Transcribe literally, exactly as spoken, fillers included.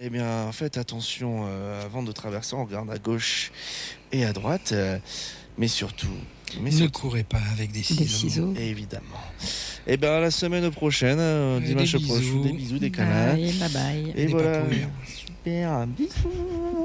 Eh bien, faites attention euh, avant de traverser, on regarde à gauche et à droite, euh, mais surtout, mais Ne surtout, courez pas avec des ciseaux. Des ciseaux. évidemment. Eh bien, à la semaine prochaine, euh, Ouais, dimanche des prochain, bisous. des bisous, des câlins. Bye, bye bye. Et des voilà, papouilles. super, bisous.